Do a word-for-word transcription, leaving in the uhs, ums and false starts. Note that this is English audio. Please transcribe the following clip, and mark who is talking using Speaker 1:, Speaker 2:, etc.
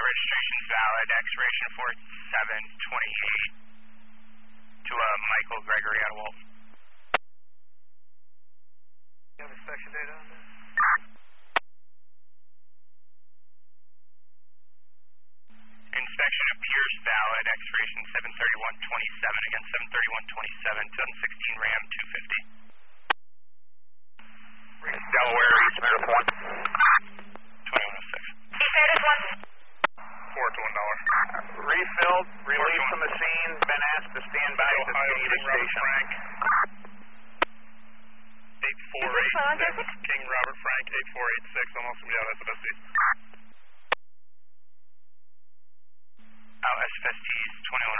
Speaker 1: registration's valid, expiration four seven twenty-eight, to uh, Michael Gregory out of Walton.
Speaker 2: You have inspection data on that?
Speaker 1: Inspection appears valid, expiration seven thirty-one twenty-seven, again seven thirty-one twenty-seven, twenty sixteen Ram two fifty.
Speaker 2: Delaware, East Meredith one.
Speaker 1: twenty-one oh six.
Speaker 3: East Meredith one.
Speaker 2: Four to one dollar. Refilled, released from the scene, been asked to stand by at the King station.
Speaker 1: Frank. eight four eight six, King Robert Frank, eight four eight six, almost going to be out S F S T. Out S F S Ts, twenty-one